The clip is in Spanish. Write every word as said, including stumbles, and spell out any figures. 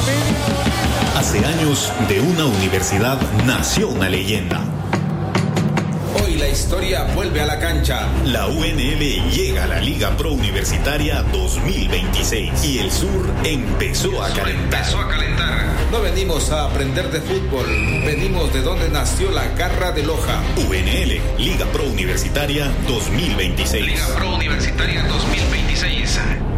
Hace años, de una universidad nació una leyenda. Hoy la historia vuelve a la cancha. La U N L llega a la Liga Pro Universitaria dos mil veintiséis y el sur empezó a calentar. Empezó a calentar. No venimos a aprender de fútbol, venimos de donde nació la garra de Loja. U N L, Liga Pro Universitaria dos mil veintiséis. Liga Pro Universitaria dos mil veintiséis.